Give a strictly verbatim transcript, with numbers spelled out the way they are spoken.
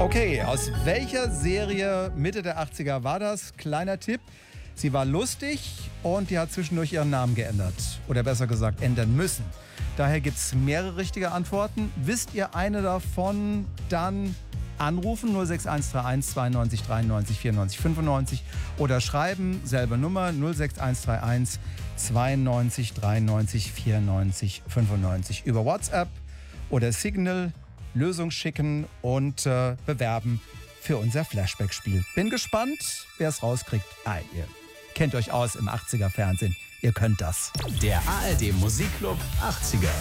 Okay, aus welcher Serie Mitte der achtziger war das? Kleiner Tipp. Sie war lustig und die hat zwischendurch ihren Namen geändert. Oder besser gesagt, ändern müssen. Daher gibt es mehrere richtige Antworten. Wisst ihr eine davon, dann anrufen null sechs eins drei eins zweiundneunzig dreiundneunzig vierundneunzig fünfundneunzig oder schreiben, selbe Nummer null sechs eins drei eins zweiundneunzig dreiundneunzig vierundneunzig fünfundneunzig über WhatsApp oder Signal, Lösung schicken und äh, bewerben für unser Flashback-Spiel. Bin gespannt, wer es rauskriegt. Ah, ihr kennt euch aus im achtziger Fernsehen. Ihr könnt das. Der A R D Musikclub achtziger.